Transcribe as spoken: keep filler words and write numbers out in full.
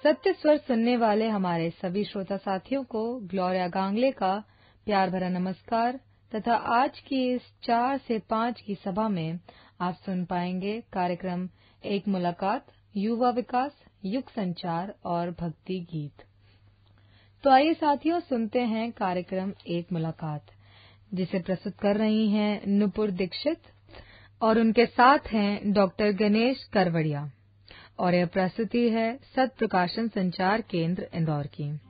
सत्य स्वर सुनने वाले हमारे सभी श्रोता साथियों को ग्लोरिया गांगले का प्यार भरा नमस्कार तथा आज की इस चार से पाँच की सभा में आप सुन पाएंगे कार्यक्रम एक मुलाकात, युवा विकास, युग संचार और भक्ति गीत। तो आइए साथियों सुनते हैं कार्यक्रम एक मुलाकात, जिसे प्रस्तुत कर रही हैं नुपुर दीक्षित और उनके साथ हैं डॉक्टर गणेश करवड़िया और यह प्रस्तुति है सत प्रकाशन संचार केंद्र इंदौर की।